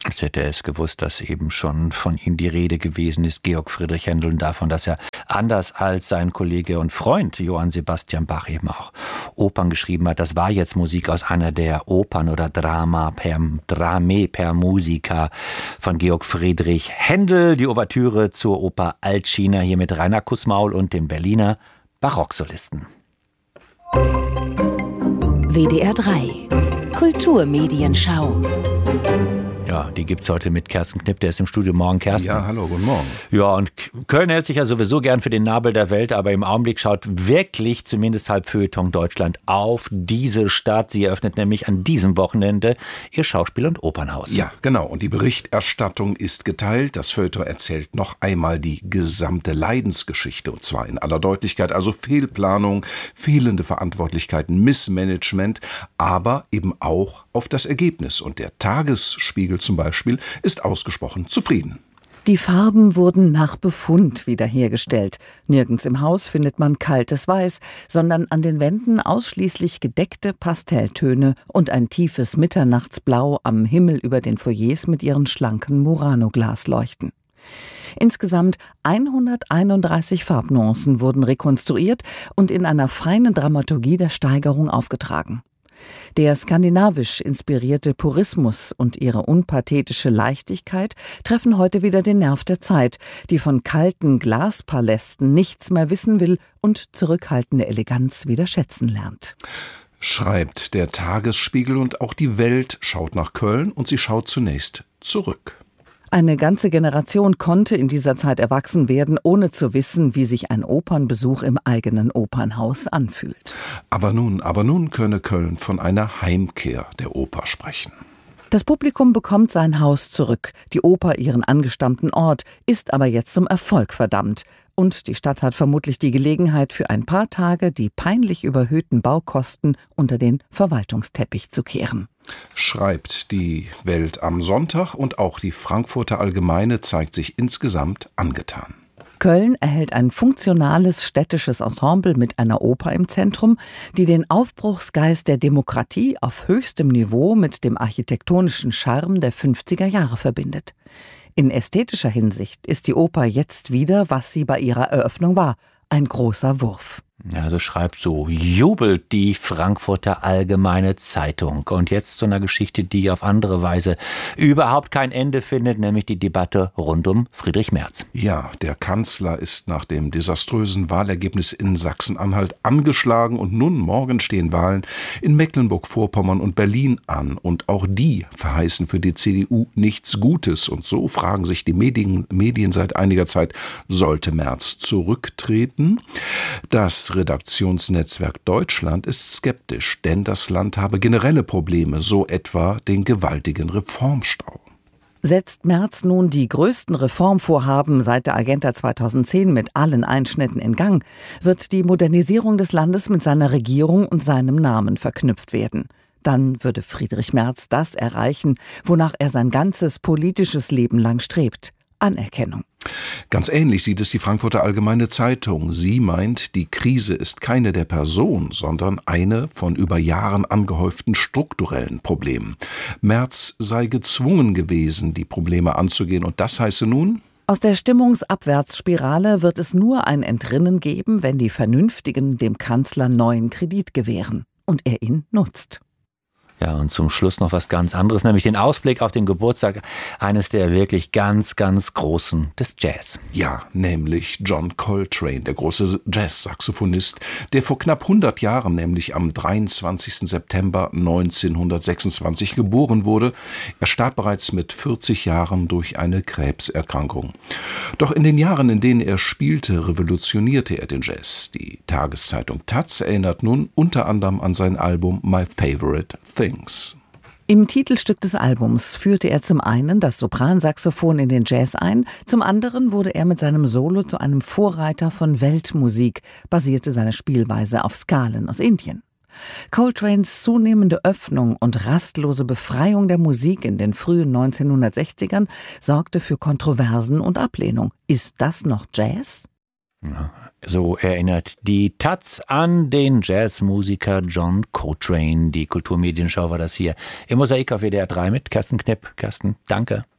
Als hätte er es gewusst, dass eben schon von ihm die Rede gewesen ist, Georg Friedrich Händel, und davon, dass er anders als sein Kollege und Freund Johann Sebastian Bach eben auch Opern geschrieben hat. Das war jetzt Musik aus einer der Opern oder Drame per Musica von Georg Friedrich Händel. Die Ouvertüre zur Oper Altchina hier mit Rainer Kussmaul und den Berliner Barocksolisten. WDR 3 Kulturmedienschau. Ja, die gibt's heute mit Kersten Knipp, der ist im Studio. Morgen, Kersten. Ja, hallo, guten Morgen. Ja, und Köln hält sich ja sowieso gern für den Nabel der Welt, aber im Augenblick schaut wirklich, zumindest halb Feuilleton Deutschland, auf diese Stadt. Sie eröffnet nämlich an diesem Wochenende ihr Schauspiel- und Opernhaus. Ja, genau. Und die Berichterstattung ist geteilt. Das Feuilleton erzählt noch einmal die gesamte Leidensgeschichte, und zwar in aller Deutlichkeit. Also Fehlplanung, fehlende Verantwortlichkeiten, Missmanagement, aber eben auch auf das Ergebnis. Und der Tagesspiegel zum Beispiel ist ausgesprochen zufrieden. Die Farben wurden nach Befund wiederhergestellt. Nirgends im Haus findet man kaltes Weiß, sondern an den Wänden ausschließlich gedeckte Pastelltöne und ein tiefes Mitternachtsblau am Himmel über den Foyers mit ihren schlanken Murano-Glasleuchten. Insgesamt 131 Farbnuancen wurden rekonstruiert und in einer feinen Dramaturgie der Steigerung aufgetragen. Der skandinavisch inspirierte Purismus und ihre unpathetische Leichtigkeit treffen heute wieder den Nerv der Zeit, die von kalten Glaspalästen nichts mehr wissen will und zurückhaltende Eleganz wieder schätzen lernt. Schreibt der Tagesspiegel, und auch die Welt schaut nach Köln, und sie schaut zunächst zurück. Eine ganze Generation konnte in dieser Zeit erwachsen werden, ohne zu wissen, wie sich ein Opernbesuch im eigenen Opernhaus anfühlt. Aber nun könne Köln von einer Heimkehr der Oper sprechen. Das Publikum bekommt sein Haus zurück, die Oper ihren angestammten Ort, ist aber jetzt zum Erfolg verdammt. Und die Stadt hat vermutlich die Gelegenheit, für ein paar Tage die peinlich überhöhten Baukosten unter den Verwaltungsteppich zu kehren. Schreibt die Welt am Sonntag, und auch die Frankfurter Allgemeine zeigt sich insgesamt angetan. Köln erhält ein funktionales städtisches Ensemble mit einer Oper im Zentrum, die den Aufbruchsgeist der Demokratie auf höchstem Niveau mit dem architektonischen Charme der 50er Jahre verbindet. In ästhetischer Hinsicht ist die Oper jetzt wieder, was sie bei ihrer Eröffnung war, ein großer Wurf. Ja, so jubelt die Frankfurter Allgemeine Zeitung. Und jetzt zu einer Geschichte, die auf andere Weise überhaupt kein Ende findet, nämlich die Debatte rund um Friedrich Merz. Ja, der Kanzler ist nach dem desaströsen Wahlergebnis in Sachsen-Anhalt angeschlagen, und nun morgen stehen Wahlen in Mecklenburg-Vorpommern und Berlin an. Und auch die verheißen für die CDU nichts Gutes. Und so fragen sich die Medien seit einiger Zeit, sollte Merz zurücktreten? Das Redaktionsnetzwerk Deutschland ist skeptisch, denn das Land habe generelle Probleme, so etwa den gewaltigen Reformstau. Setzt Merz nun die größten Reformvorhaben seit der Agenda 2010 mit allen Einschnitten in Gang, wird die Modernisierung des Landes mit seiner Regierung und seinem Namen verknüpft werden. Dann würde Friedrich Merz das erreichen, wonach er sein ganzes politisches Leben lang strebt: Anerkennung. Ganz ähnlich sieht es die Frankfurter Allgemeine Zeitung. Sie meint, die Krise ist keine der Person, sondern eine von über Jahren angehäuften strukturellen Problemen. Merz sei gezwungen gewesen, die Probleme anzugehen, und das heiße nun: Aus der Stimmungsabwärtsspirale wird es nur ein Entrinnen geben, wenn die Vernünftigen dem Kanzler neuen Kredit gewähren und er ihn nutzt. Ja, und zum Schluss noch was ganz anderes, nämlich den Ausblick auf den Geburtstag eines der wirklich ganz, ganz Großen des Jazz. Ja, nämlich John Coltrane, der große Jazz-Saxophonist, der vor knapp 100 Jahren, nämlich am 23. September 1926 geboren wurde. Er starb bereits mit 40 Jahren durch eine Krebserkrankung. Doch in den Jahren, in denen er spielte, revolutionierte er den Jazz. Die Tageszeitung taz erinnert nun unter anderem an sein Album My Favorite Things. Im Titelstück des Albums führte er zum einen das Sopransaxophon in den Jazz ein, zum anderen wurde er mit seinem Solo zu einem Vorreiter von Weltmusik, basierte seine Spielweise auf Skalen aus Indien. Coltranes zunehmende Öffnung und rastlose Befreiung der Musik in den frühen 1960ern sorgte für Kontroversen und Ablehnung. Ist das noch Jazz? Ja, so erinnert die taz an den Jazzmusiker John Coltrane. Die Kulturmedienschau war das hier im Mosaik auf WDR 3 mit Kersten Knipp. Kersten, danke.